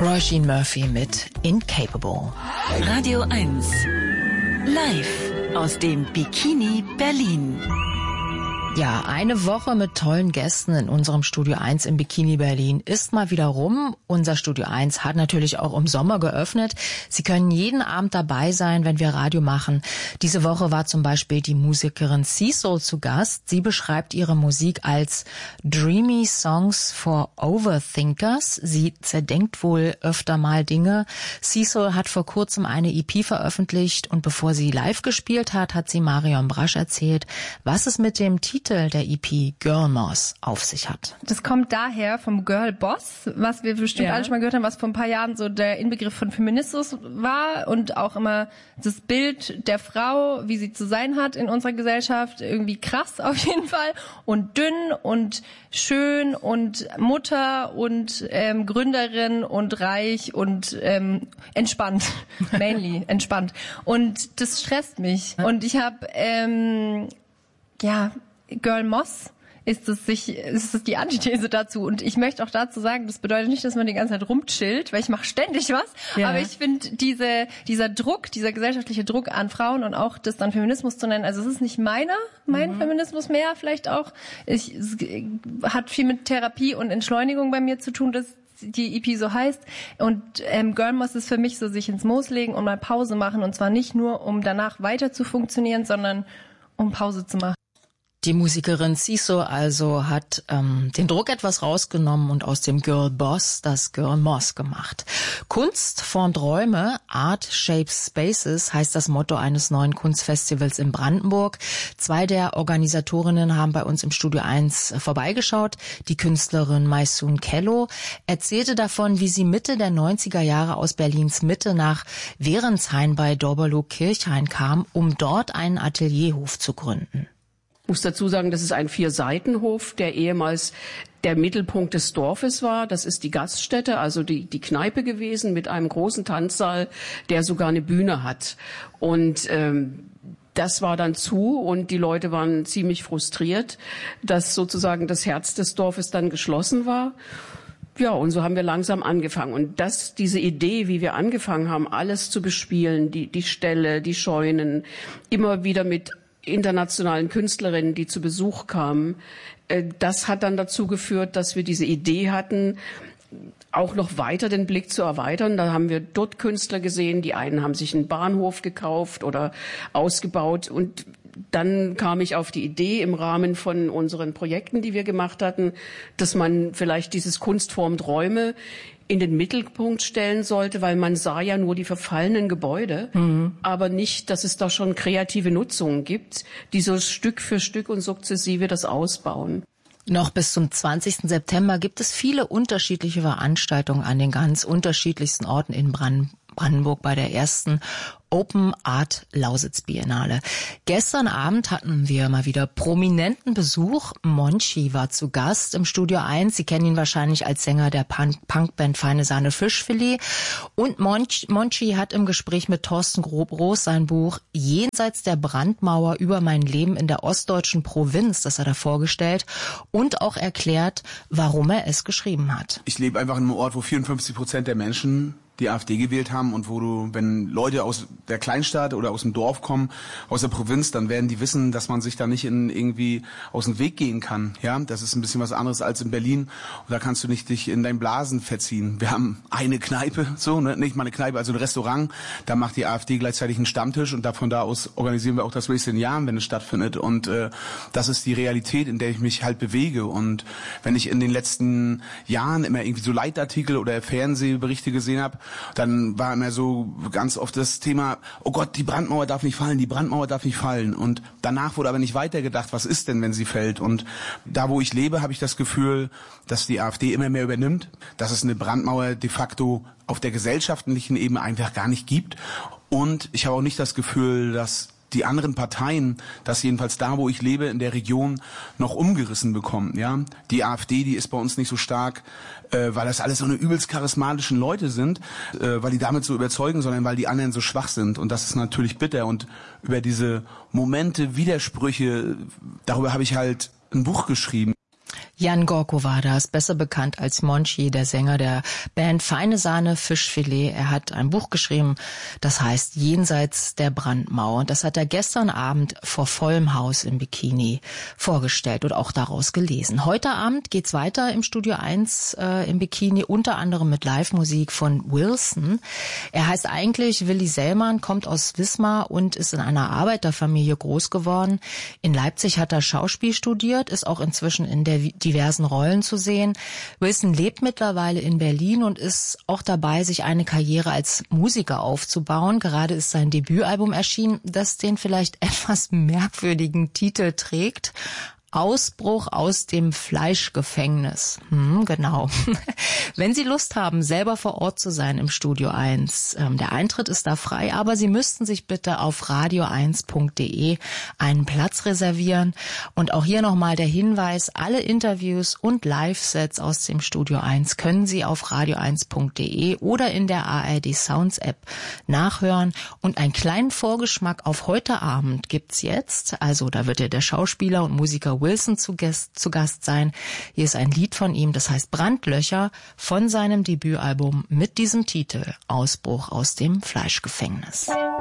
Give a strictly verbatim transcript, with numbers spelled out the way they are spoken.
Roisin Murphy mit Incapable. Radio eins. Live aus dem Bikini Berlin. Ja, eine Woche mit tollen Gästen in unserem Studio eins im Bikini Berlin ist mal wieder rum. Unser Studio eins hat natürlich auch im Sommer geöffnet. Sie können jeden Abend dabei sein, wenn wir Radio machen. Diese Woche war zum Beispiel die Musikerin Seesoul zu Gast. Sie beschreibt ihre Musik als Dreamy Songs for Overthinkers. Sie zerdenkt wohl öfter mal Dinge. Seesoul hat vor kurzem eine E P veröffentlicht und bevor sie live gespielt hat, hat sie Marion Brasch erzählt, was es mit dem Titel der E P Girl Moss auf sich hat. Das kommt daher vom Girl Boss, was wir bestimmt ja. alle schon mal gehört haben, was vor ein paar Jahren so der Inbegriff von Feminismus war und auch immer das Bild der Frau, wie sie zu sein hat in unserer Gesellschaft, irgendwie krass auf jeden Fall und dünn und schön und Mutter und ähm, Gründerin und reich und ähm, entspannt, mainly entspannt. Und das stresst mich. Und ich habe ähm, ja Girl Moss ist es sich, ist es die Antithese dazu. Und ich möchte auch dazu sagen, das bedeutet nicht, dass man die ganze Zeit rumchillt, weil ich mache ständig was. Ja. Aber ich finde diese, dieser Druck, dieser gesellschaftliche Druck an Frauen und auch das dann Feminismus zu nennen, also es ist nicht meiner, mein mhm. Feminismus mehr vielleicht auch. Ich, es hat viel mit Therapie und Entschleunigung bei mir zu tun, dass die E P so heißt. Und ähm, Girl Moss ist für mich so, sich ins Moos legen und mal Pause machen. Und zwar nicht nur, um danach weiter zu funktionieren, sondern um Pause zu machen. Die Musikerin Seesoul also hat ähm, den Druck etwas rausgenommen und aus dem Girl Boss das Girl Moss gemacht. Kunst formt Räume, Art shapes spaces heißt das Motto eines neuen Kunstfestivals in Brandenburg. Zwei der Organisatorinnen haben bei uns im Studio eins vorbeigeschaut. Die Künstlerin Maysoon Kello erzählte davon, wie sie Mitte der neunziger Jahre aus Berlins Mitte nach Wehrenshain bei Dorberloh-Kirchhain kam, um dort einen Atelierhof zu gründen. Ich muss dazu sagen, das ist ein Vier-Seiten-Hof, der ehemals der Mittelpunkt des Dorfes war. Das ist die Gaststätte, also die, die Kneipe gewesen mit einem großen Tanzsaal, der sogar eine Bühne hat. Und ähm, das war dann zu und die Leute waren ziemlich frustriert, dass sozusagen das Herz des Dorfes dann geschlossen war. Ja, und so haben wir langsam angefangen. Und das, diese Idee, wie wir angefangen haben, alles zu bespielen, die, die Ställe, die Scheunen, immer wieder mit internationalen Künstlerinnen, die zu Besuch kamen. Das hat dann dazu geführt, dass wir diese Idee hatten, auch noch weiter den Blick zu erweitern. Da haben wir dort Künstler gesehen. Die einen haben sich einen Bahnhof gekauft oder ausgebaut. Und dann kam ich auf die Idee im Rahmen von unseren Projekten, die wir gemacht hatten, dass man vielleicht dieses Kunst formt Räume in den Mittelpunkt stellen sollte, weil man sah ja nur die verfallenen Gebäude, mhm. aber nicht, dass es da schon kreative Nutzungen gibt, die so Stück für Stück und sukzessive das ausbauen. Noch bis zum zwanzigsten September gibt es viele unterschiedliche Veranstaltungen an den ganz unterschiedlichsten Orten in Brandenburg bei der ersten Open Art Lausitz Biennale. Gestern Abend hatten wir mal wieder prominenten Besuch. Monchi war zu Gast im Studio eins. Sie kennen ihn wahrscheinlich als Sänger der Punk- Punkband Feine Sahne Fischfilet. Und Monchi, Monchi hat im Gespräch mit Thorsten Groß sein Buch Jenseits der Brandmauer über mein Leben in der ostdeutschen Provinz, das hat er vorgestellt und auch erklärt, warum er es geschrieben hat. Ich lebe einfach in einem Ort, wo vierundfünfzig Prozent der Menschen die AfD gewählt haben und wo du, wenn Leute aus der Kleinstadt oder aus dem Dorf kommen, aus der Provinz, dann werden die wissen, dass man sich da nicht in irgendwie aus dem Weg gehen kann. Ja, das ist ein bisschen was anderes als in Berlin. Und da kannst du nicht dich in dein Blasen verziehen. Wir haben eine Kneipe, so, ne? Nicht mal eine Kneipe, also ein Restaurant. Da macht die AfD gleichzeitig einen Stammtisch und da von da aus organisieren wir auch das Race in Jahren, wenn es stattfindet. Und äh, das ist die Realität, in der ich mich halt bewege. Und wenn ich in den letzten Jahren immer irgendwie so Leitartikel oder Fernsehberichte gesehen habe, dann war immer so ganz oft das Thema, oh Gott, die Brandmauer darf nicht fallen, die Brandmauer darf nicht fallen. Und danach wurde aber nicht weitergedacht, was ist denn, wenn sie fällt? Und da, wo ich lebe, habe ich das Gefühl, dass die AfD immer mehr übernimmt, dass es eine Brandmauer de facto auf der gesellschaftlichen Ebene einfach gar nicht gibt. Und ich habe auch nicht das Gefühl, dass die anderen Parteien, das jedenfalls da, wo ich lebe, in der Region, noch umgerissen bekommen. Ja, die AfD, die ist bei uns nicht so stark, äh, weil das alles so eine übelst charismatischen Leute sind, äh, weil die damit so überzeugen, sondern weil die anderen so schwach sind. Und das ist natürlich bitter. Und über diese Momente, Widersprüche, darüber habe ich halt ein Buch geschrieben. Jan Gorko war das, besser bekannt als Monchi, der Sänger der Band Feine Sahne Fischfilet. Er hat ein Buch geschrieben, das heißt Jenseits der Brandmauer. Und das hat er gestern Abend vor vollem Haus im Bikini vorgestellt und auch daraus gelesen. Heute Abend geht's weiter im Studio eins äh, im Bikini, unter anderem mit Live-Musik von Wilson. Er heißt eigentlich Willi Sellmann, kommt aus Wismar und ist in einer Arbeiterfamilie groß geworden. In Leipzig hat er Schauspiel studiert, ist auch inzwischen in der diversen Rollen zu sehen. Wilson lebt mittlerweile in Berlin und ist auch dabei, sich eine Karriere als Musiker aufzubauen. Gerade ist sein Debütalbum erschienen, das den vielleicht etwas merkwürdigen Titel trägt: Ausbruch aus dem Fleischgefängnis. Hm, genau. Wenn Sie Lust haben, selber vor Ort zu sein im Studio eins, ähm, der Eintritt ist da frei, aber Sie müssten sich bitte auf radio eins punkt de einen Platz reservieren. Und auch hier nochmal der Hinweis, alle Interviews und Live-Sets aus dem Studio eins können Sie auf radio eins punkt de oder in der A R D Sounds App nachhören. Und einen kleinen Vorgeschmack auf heute Abend gibt's jetzt. Also da wird ja der Schauspieler und Musiker Wilson zu Gast, zu Gast sein. Hier ist ein Lied von ihm, das heißt Brandlöcher, von seinem Debütalbum mit diesem Titel Ausbruch aus dem Fleischgefängnis.